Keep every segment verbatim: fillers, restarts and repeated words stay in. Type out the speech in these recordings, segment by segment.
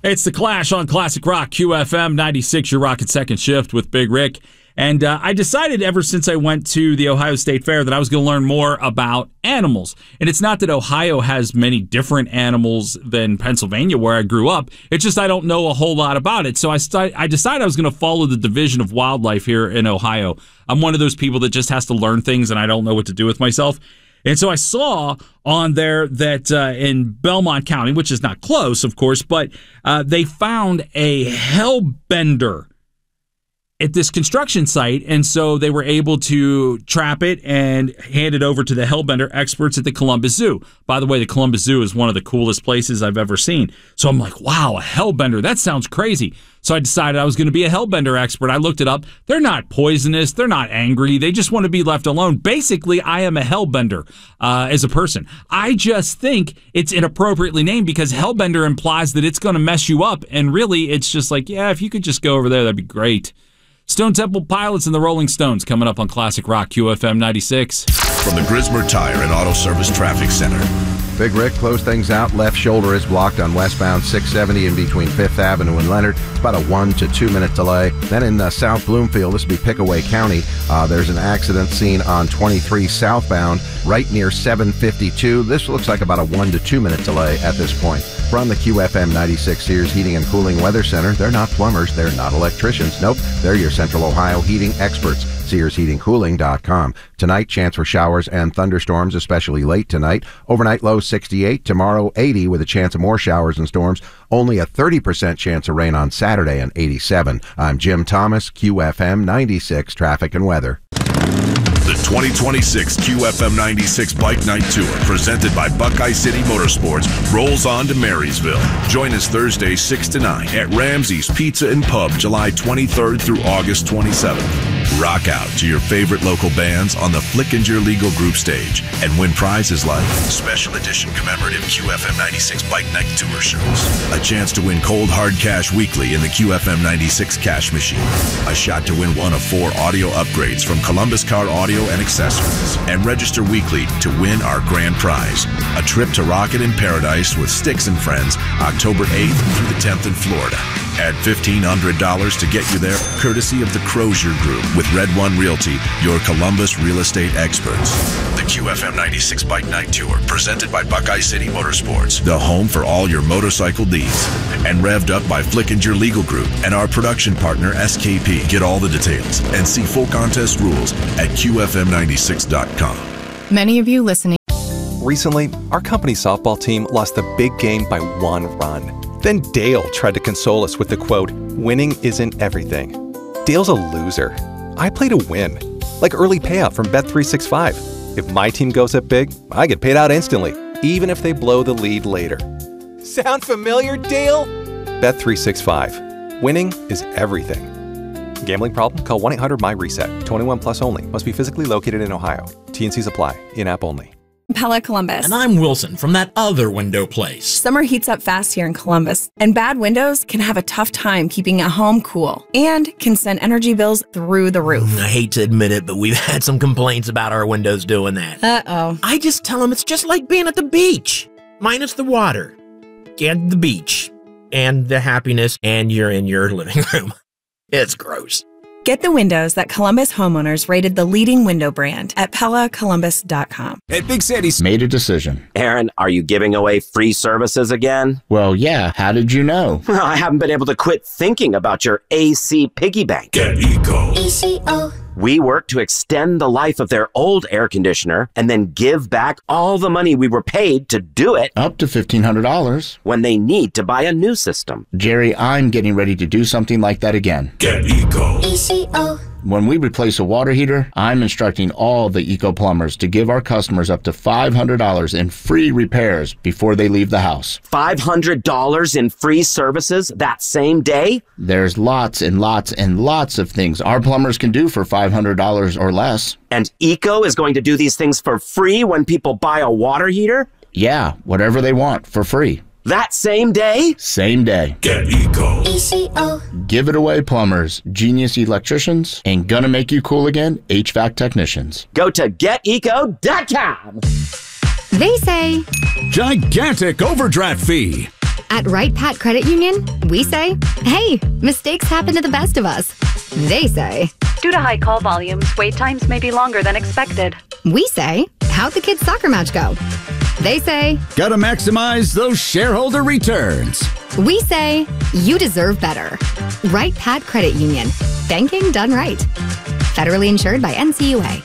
It's The Clash on Classic Rock, Q F M ninety-six, your Rocket Second Shift with Big Rick. And uh, I decided ever since I went to the Ohio State Fair that I was going to learn more about animals. And it's not that Ohio has many different animals than Pennsylvania, where I grew up. It's just I don't know a whole lot about it. So I, st- I decided I was going to follow the Division of Wildlife here in Ohio. I'm one of those people that just has to learn things and I don't know what to do with myself. And so I saw on there that uh, in Belmont County, which is not close, of course, but uh, they found a hellbender at this construction site, and so they were able to trap it and hand it over to the hellbender experts at the Columbus Zoo. By the way, the Columbus Zoo is one of the coolest places I've ever seen. So I'm like, wow, a hellbender, that sounds crazy. So I decided I was going to be a hellbender expert. I looked it up. They're not poisonous. They're not angry. They just want to be left alone. Basically, I am a hellbender uh, as a person. I just think it's inappropriately named because hellbender implies that it's going to mess you up, and really, it's just like, yeah, if you could just go over there, that'd be great. Stone Temple Pilots and the Rolling Stones coming up on Classic Rock, Q F M ninety-six. From the Grismer Tire and Auto Service Traffic Center. Big Rick, close things out. Left shoulder is blocked on westbound six seventy in between Fifth Avenue and Leonard. It's about a one to two minute delay. Then in uh, South Bloomfield, this would be Pickaway County, uh, there's an accident seen on twenty-three southbound right near seven fifty-two. This looks like about a one to two minute delay at this point. From the Q F M ninety-six Sears Heating and Cooling Weather Center, they're not plumbers, they're not electricians. Nope, they're your Central Ohio heating experts. Sears Heating Cooling dot com. Tonight, chance for showers and thunderstorms, especially late tonight. Overnight low sixty-eight, tomorrow eighty with a chance of more showers and storms. Only a thirty percent chance of rain on Saturday and eighty-seven. I'm Jim Thomas, Q F M ninety-six Traffic and Weather. The twenty twenty-six Q F M ninety-six Bike Night Tour, presented by Buckeye City Motorsports, rolls on to Marysville. Join us Thursday, six to nine at Ramsey's Pizza and Pub, July twenty-third through August twenty-seventh. Rock out to your favorite local bands on the Flickinger Legal Group stage and win prizes like special edition commemorative Q F M ninety-six Bike Night Tour shirts, a chance to win cold hard cash weekly in the Q F M ninety-six cash machine, a shot to win one of four audio upgrades from Columbus Car Audio and Accessories, and register weekly to win our grand prize, a trip to Rocket in Paradise with Styx and Friends, October eighth through the tenth in Florida. Add fifteen hundred dollars to get you there, courtesy of the Crozier Group with Red One Realty, your Columbus real estate experts. The Q F M ninety-six Bike Night Tour, presented by Buckeye City Motorsports, the home for all your motorcycle needs, and revved up by Flickinger Legal Group and our production partner S K P. Get all the details and see full contest rules at Q F M ninety-six dot com. Many of you listening. Recently, our company softball team lost the big game by one run. Then Dale tried to console us with the quote, "Winning isn't everything." Dale's a loser. I play to win. Like early payout from Bet three sixty-five. If my team goes up big, I get paid out instantly, even if they blow the lead later. Sound familiar, Dale? Bet three sixty-five. Winning is everything. Gambling problem? Call one eight hundred M Y reset. twenty-one plus only. Must be physically located in Ohio. T and Cs apply. In-app only. Pella Columbus. And I'm Wilson from that other window place. Summer heats up fast here in Columbus, and bad windows can have a tough time keeping a home cool and can send energy bills through the roof. I hate to admit it, but we've had some complaints about our windows doing that. Uh-oh. I just tell them it's just like being at the beach, minus the water and the beach and the happiness, and you're in your living room. It's gross. Get the windows that Columbus homeowners rated the leading window brand at Pella Columbus dot com. Hey, Big Sandy's made a decision. Aaron, are you giving away free services again? Well, yeah. How did you know? Well, I haven't been able to quit thinking about your A C piggy bank. Get Eco. E C O. We work to extend the life of their old air conditioner and then give back all the money we were paid to do it. Up to fifteen hundred dollars. When they need to buy a new system. Jerry, I'm getting ready to do something like that again. Get Eco. E C O. When we replace a water heater, I'm instructing all the Eco plumbers to give our customers up to five hundred dollars in free repairs before they leave the house. five hundred dollars in free services that same day? There's lots and lots and lots of things our plumbers can do for five hundred dollars or less. And Eco is going to do these things for free when people buy a water heater? Yeah, whatever they want for free. That same day? Same day. Get Eco. E C O. Give it away, plumbers, genius electricians, and gonna make you cool again, H V A C technicians. Go to get eco dot com. They say gigantic overdraft fee. At Wright Pat Credit Union, we say, hey, mistakes happen to the best of us. They say, due to high call volumes, wait times may be longer than expected. We say, how'd the kids' soccer match go? They say, gotta maximize those shareholder returns. We say, you deserve better. Wright Pat Credit Union. Banking done right. Federally insured by N C U A.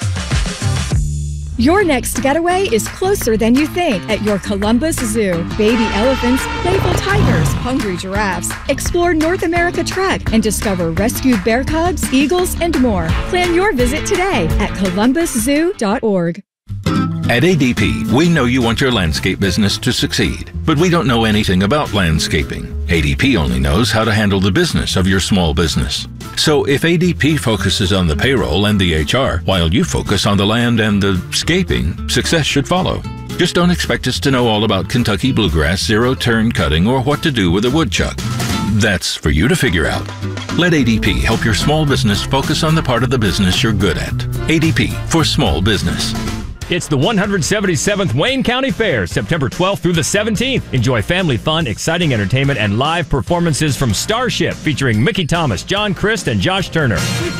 Your next getaway is closer than you think at your Columbus Zoo. Baby elephants, playful tigers, hungry giraffes. Explore North America Trek and discover rescued bear cubs, eagles, and more. Plan your visit today at columbus zoo dot org. At A D P, we know you want your landscape business to succeed, but we don't know anything about landscaping. A D P only knows how to handle the business of your small business. So if A D P focuses on the payroll and the H R, while you focus on the land and the scaping, success should follow. Just don't expect us to know all about Kentucky bluegrass, zero-turn cutting, or what to do with a woodchuck. That's for you to figure out. Let A D P help your small business focus on the part of the business you're good at. A D P for small business. It's the one hundred seventy-seventh Wayne County Fair, September twelfth through the seventeenth. Enjoy family fun, exciting entertainment, and live performances from Starship featuring Mickey Thomas, John Christ, and Josh Turner.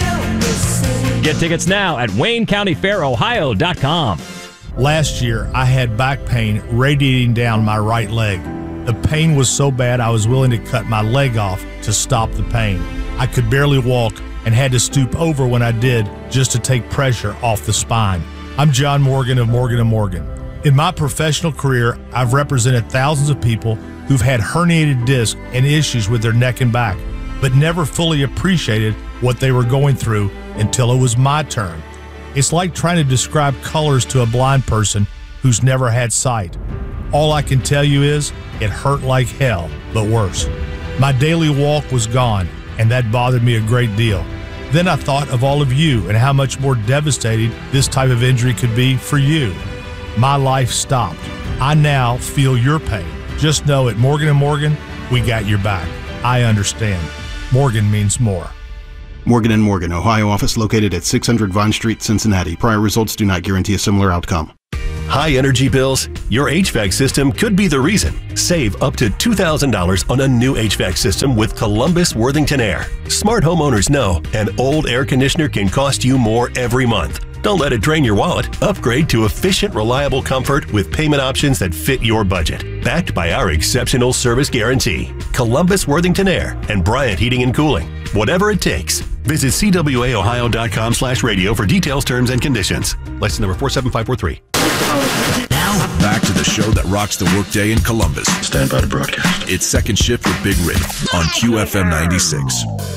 Get tickets now at wayne county fair ohio dot com. Last year, I had back pain radiating down my right leg. The pain was so bad I was willing to cut my leg off to stop the pain. I could barely walk and had to stoop over when I did just to take pressure off the spine. I'm John Morgan of Morgan and Morgan. In my professional career, I've represented thousands of people who've had herniated discs and issues with their neck and back, but never fully appreciated what they were going through until it was my turn. It's like trying to describe colors to a blind person who's never had sight. All I can tell you is it hurt like hell, but worse. My daily walk was gone, and that bothered me a great deal. Then I thought of all of you and how much more devastating this type of injury could be for you. My life stopped. I now feel your pain. Just know at Morgan and Morgan, we got your back. I understand. Morgan means more. Morgan and Morgan, Ohio office located at six hundred Vine Street, Cincinnati. Prior results do not guarantee a similar outcome. High energy bills? Your H V A C system could be the reason. Save up to two thousand dollars on a new H V A C system with Columbus Worthington Air. Smart homeowners know an old air conditioner can cost you more every month. Don't let it drain your wallet. Upgrade to efficient, reliable comfort with payment options that fit your budget. Backed by our exceptional service guarantee. Columbus Worthington Air and Bryant Heating and Cooling. Whatever it takes. Visit c w a ohio dot com slash radio for details, terms, and conditions. License number four seven five four three. Now, back to the show that rocks the workday in Columbus. Stand by to broadcast. It's Second Shift with Big Rick on Q F M ninety-six.